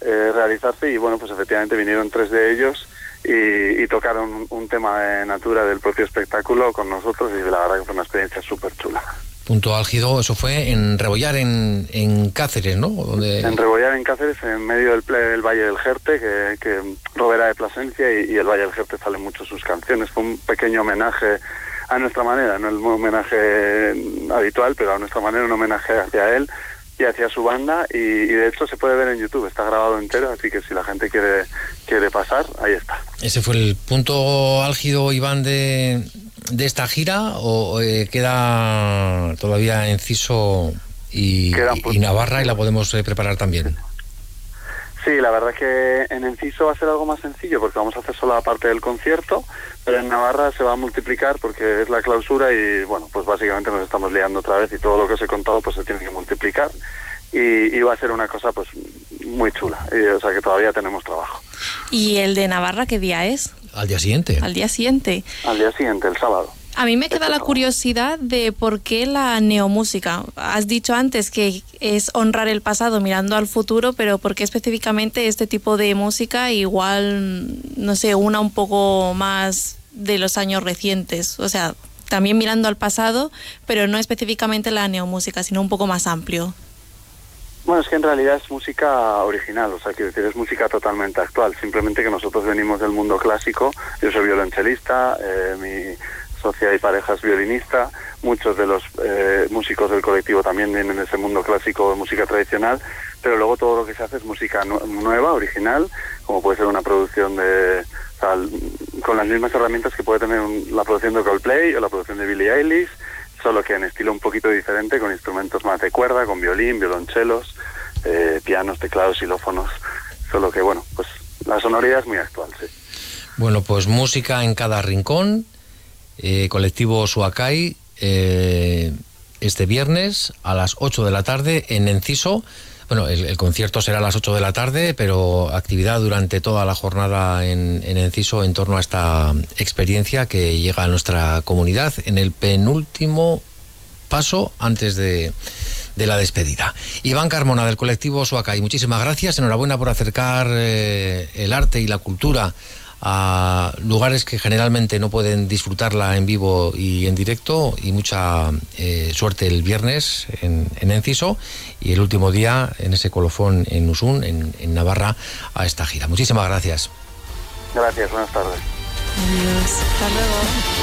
realizarse, y bueno, pues efectivamente vinieron 3 de ellos y tocaron un tema de Natura del propio espectáculo con nosotros, y la verdad que fue una experiencia súper chula. Punto álgido, eso fue en Rebollar, en Cáceres, ¿no? ¿Dónde? En Rebollar, en Cáceres, en medio del Valle del Jerte, que Robera de Plasencia, y el Valle del Jerte salen mucho sus canciones. Fue un pequeño homenaje a nuestra manera, no el homenaje habitual, pero a nuestra manera, un homenaje hacia él y hacia su banda, y de hecho se puede ver en YouTube, está grabado entero, así que si la gente quiere pasar, ahí está. ¿Ese fue el punto álgido, Iván, de esta gira, o queda todavía Enciso y Navarra, y la podemos preparar también? Sí, la verdad es que en Enciso va a ser algo más sencillo, porque vamos a hacer solo la parte del concierto, pero en Navarra se va a multiplicar porque es la clausura, y bueno, pues básicamente nos estamos liando otra vez, y todo lo que os he contado pues se tiene que multiplicar, y va a ser una cosa pues muy chula, o sea que todavía tenemos trabajo. ¿Y el de Navarra qué día es? Al día siguiente. Al día siguiente. Al día siguiente, el sábado. A mí me queda la curiosidad de por qué la neomúsica. Has dicho antes que es honrar el pasado mirando al futuro, pero ¿por qué específicamente este tipo de música? Igual, no sé, una un poco más de los años recientes. O sea, también mirando al pasado, pero no específicamente la neomúsica, sino un poco más amplio. Bueno, es que en realidad es música original, o sea, quiero decir, es música totalmente actual. Simplemente que nosotros venimos del mundo clásico. Yo soy violonchelista, mi socia y pareja es violinista, muchos de los músicos del colectivo también vienen de ese mundo clásico de música tradicional, pero luego todo lo que se hace es música nueva, original, como puede ser una producción con las mismas herramientas que puede tener la producción de Coldplay o la producción de Billie Eilish, solo que en estilo un poquito diferente, con instrumentos más de cuerda, con violín, violonchelos, pianos, teclados, xilófonos, solo que bueno, pues la sonoridad es muy actual, sí. Bueno, pues música en cada rincón. Colectivo Suacay, este viernes a las 8 de la tarde en Enciso. Bueno, el concierto será a las 8 de la tarde, pero actividad durante toda la jornada en Enciso en torno a esta experiencia que llega a nuestra comunidad en el penúltimo paso antes de la despedida. Iván Carmona, del colectivo Suacay, muchísimas gracias, enhorabuena por acercar el arte y la cultura a lugares que generalmente no pueden disfrutarla en vivo y en directo, y mucha suerte el viernes en Enciso, y el último día en ese colofón en Usun, en Navarra, a esta gira. Muchísimas gracias. Gracias, buenas tardes. Adiós, hasta luego.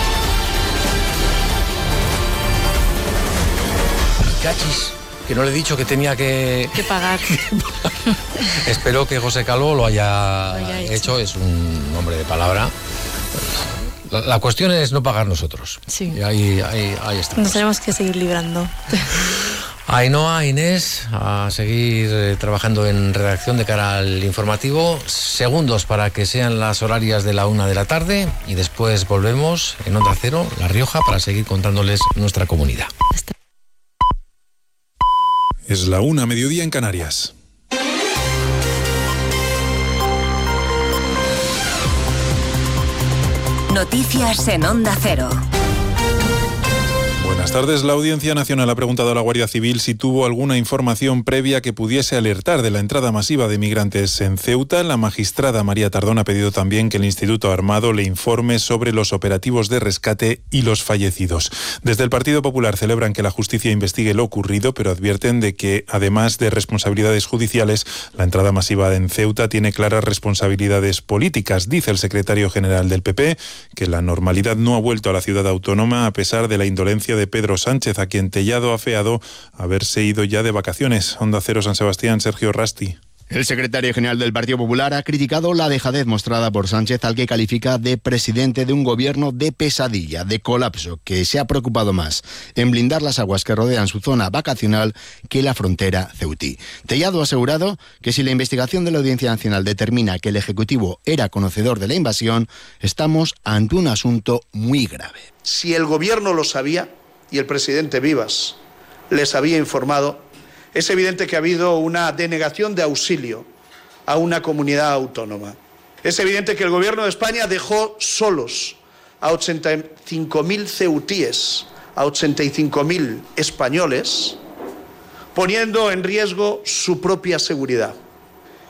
Cachis, que no le he dicho que tenía que pagar. Espero que José Calvo lo haya hecho. Es un hombre de palabra. La cuestión es no pagar nosotros. Sí. Y ahí está. Nos tenemos que seguir librando. Ainhoa, Inés, a seguir trabajando en redacción de cara al informativo. Segundos para que sean las horarias de la 1 de la tarde, y después volvemos en Onda Cero, La Rioja, para seguir contándoles nuestra comunidad. Es la 1, mediodía en Canarias. Noticias en Onda Cero. Buenas tardes. La Audiencia Nacional ha preguntado a la Guardia Civil si tuvo alguna información previa que pudiese alertar de la entrada masiva de migrantes en Ceuta. La magistrada María Tardón ha pedido también que el Instituto Armado le informe sobre los operativos de rescate y los fallecidos. Desde el Partido Popular celebran que la justicia investigue lo ocurrido, pero advierten de que, además de responsabilidades judiciales, la entrada masiva en Ceuta tiene claras responsabilidades políticas. Dice el secretario general del PP que la normalidad no ha vuelto a la ciudad autónoma a pesar de la indolencia de Pedro Sánchez, a quien Tellado ha afeado haberse ido ya de vacaciones. Onda Cero, San Sebastián, Sergio Rasti. El secretario general del Partido Popular ha criticado la dejadez mostrada por Sánchez, al que califica de presidente de un gobierno de pesadilla, de colapso, que se ha preocupado más en blindar las aguas que rodean su zona vacacional que la frontera ceutí. Tellado ha asegurado que si la investigación de la Audiencia Nacional determina que el Ejecutivo era conocedor de la invasión, estamos ante un asunto muy grave. Si el gobierno lo sabía y el presidente Vivas les había informado, es evidente que ha habido una denegación de auxilio a una comunidad autónoma. Es evidente que el Gobierno de España dejó solos a 85.000 ceutíes, a 85.000 españoles, poniendo en riesgo su propia seguridad.